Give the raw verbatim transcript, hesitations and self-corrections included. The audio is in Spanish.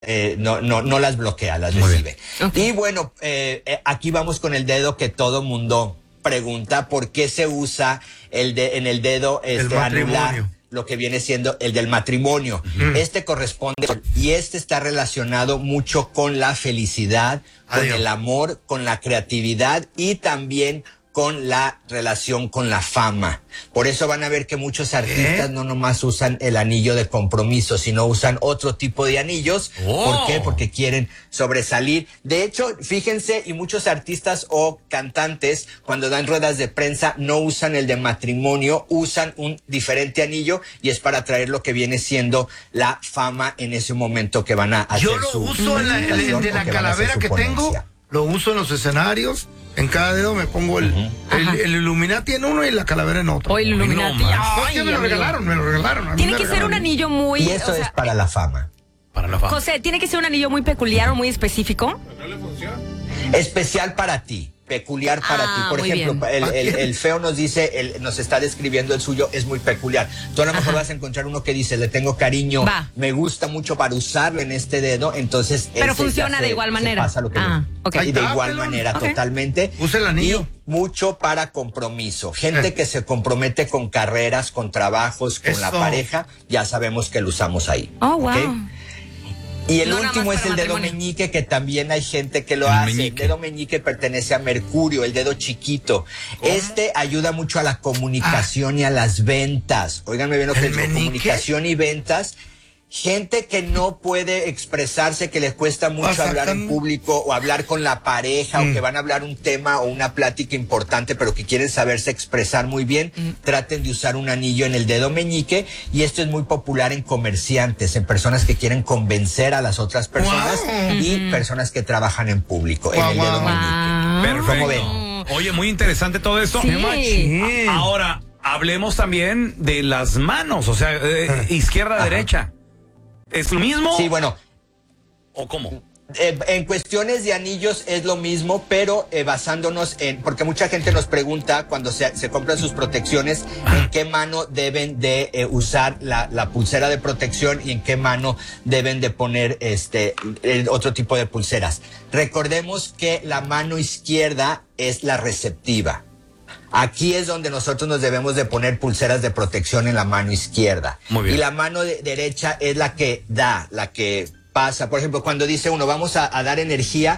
Eh, no, no, no las bloquea, las Muy recibe. Okay. Y bueno, eh, eh, aquí vamos con el dedo que todo mundo pregunta, ¿por qué se usa el de, en el dedo este, anular lo que viene siendo el del matrimonio? Uh-huh. Este corresponde, y este está relacionado mucho con la felicidad, Adiós. con el amor, con la creatividad y también con la relación con la fama. Por eso van a ver que muchos artistas ¿Eh? no nomás usan el anillo de compromiso, sino usan otro tipo de anillos. Oh. ¿Por qué? Porque quieren sobresalir. De hecho, fíjense, y muchos artistas o cantantes, cuando dan ruedas de prensa, no usan el de matrimonio, usan un diferente anillo, y es para traer lo que viene siendo la fama en ese momento que van a hacer. Yo lo su uso en la, el de la calavera que tengo, lo uso en los escenarios. En cada dedo me pongo el, uh-huh. el, el Illuminati en uno y la calavera en otro. O el Illuminati. No, no, es que me lo regalaron, me lo regalaron. Tiene me que regalaron. ser un anillo muy... Y eso o sea, es para la fama. Para la fama. José, ¿tiene que ser un anillo muy peculiar o muy específico? ¿No le funciona? Especial para ti. Peculiar para ah, ti. Por ejemplo, el, el, el feo nos dice, el, nos está describiendo el suyo, es muy peculiar. Tú a lo mejor Ajá. vas a encontrar uno que dice, le tengo cariño, Va. me gusta mucho para usarlo en este dedo, entonces... Pero funciona se, de igual manera. Pasa lo que ah, okay. Y de igual manera, okay. totalmente. Usa el anillo. Y mucho para compromiso. Gente eh. que se compromete con carreras, con trabajos, con Eso. la pareja, ya sabemos que lo usamos ahí. Oh, wow. ¿Okay? Y el no, último es el dedo meñique, que también hay gente que lo el hace. Meñique. El dedo meñique pertenece a Mercurio, el dedo chiquito. ¿Oh? Este ayuda mucho a la comunicación ah. y a las ventas. Óiganme bien lo que digo, comunicación y ventas. Gente que no puede expresarse, que les cuesta mucho hablar en público o hablar con la pareja mm. o que van a hablar un tema o una plática importante, pero que quieren saberse expresar muy bien, mm. traten de usar un anillo en el dedo meñique, y esto es muy popular en comerciantes, en personas que quieren convencer a las otras personas wow. y mm-hmm. personas que trabajan en público, wow, en el dedo wow. meñique. Perfecto. ¿Cómo ven? Oye, muy interesante todo esto. Sí. Ahora, hablemos también de las manos, o sea, eh, izquierda, derecha. ¿Es lo mismo? Sí, bueno. ¿O cómo? Eh, en cuestiones de anillos es lo mismo, pero eh, basándonos en... Porque mucha gente nos pregunta cuando se, se compran sus protecciones, en qué mano deben de eh, usar la, la pulsera de protección y en qué mano deben de poner este el otro tipo de pulseras. Recordemos que la mano izquierda es la receptiva. Aquí es donde nosotros nos debemos de poner pulseras de protección en la mano izquierda. Muy bien. Y la mano de derecha es la que da, la que pasa. Por ejemplo, cuando dice uno, vamos a, a dar energía,